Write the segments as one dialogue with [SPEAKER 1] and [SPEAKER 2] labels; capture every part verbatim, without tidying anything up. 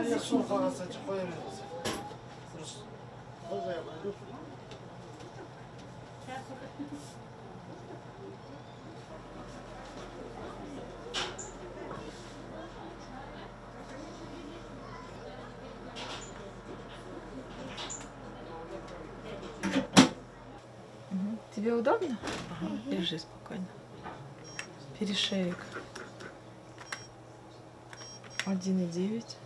[SPEAKER 1] Тебе удобно? Ага. Лежи спокойно. Перешеек. один и девять.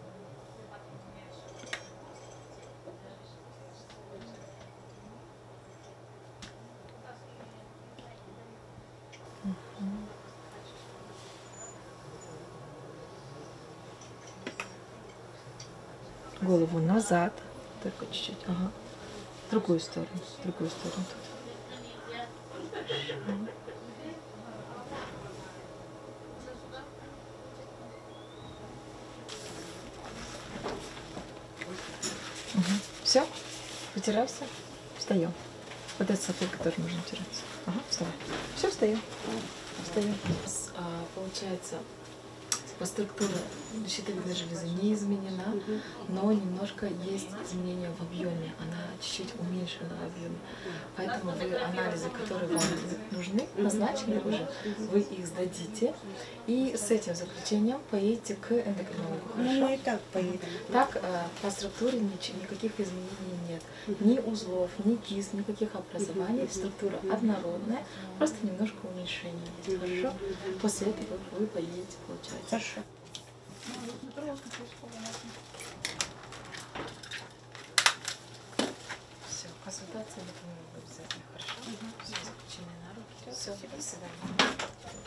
[SPEAKER 1] Голову назад. Только чуть-чуть. Ага. В другую сторону. В другую сторону тут. Угу. Все? Вытирайся. Встаем. Вот этот салфет, который нужно вытираться. Ага, вставай. Все, встаем. Встаем. А, получается, по структуре щитовидной железы не изменена, но немножко есть изменения в объеме. Она чуть-чуть уменьшена в объеме. Поэтому вы анализы, которые вам нужны, назначили уже, вы их сдадите. И с этим заключением поедете к эндокринологу.
[SPEAKER 2] Ну, мы и так поедем.
[SPEAKER 1] Так, по структуре никаких изменений нет. Ни узлов, ни кист, никаких образований. Структура однородная, просто немножко уменьшение. Хорошо? После этого вы поедете, получается.
[SPEAKER 2] Хорошо.
[SPEAKER 1] Все, консультация будет обязательно. Хорошо? Угу. Все, заключение на руки. Все, до свидания.